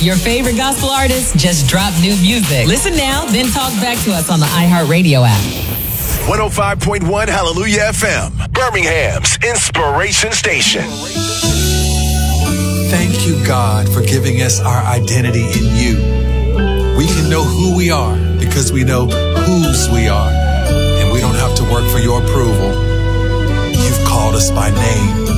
Your favorite gospel artists just dropped new music. Listen now, then talk back to us on the iHeartRadio app. 105.1 Hallelujah FM, Birmingham's inspiration station. Thank you, God, for giving us our identity in you. We can know who we are because we know whose we are. And we don't have to work for your approval. You've called us by name.